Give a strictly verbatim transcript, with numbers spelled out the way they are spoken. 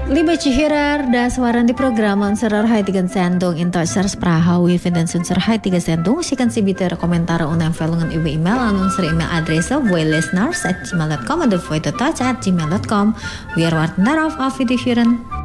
Liebe Zuhörer, das waren die Programme unserer heutigen Sendung. In deutscher Sprache, wir finden unsere heutige Sendung. Schicken Sie bitte Ihre Kommentare und Empfehlungen über E-Mail an unsere E-Mail-Adresse voilisteners at gmail dot com oder voidotouch at gmail dot com. Wir warten darauf. Auf Wiederhören.